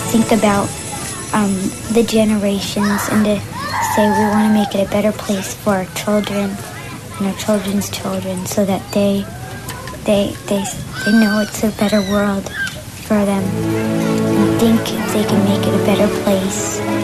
think about the generations and to say we want to make it a better place for our children and our children's children, so that they know it's a better world for them and think they can make it a better place.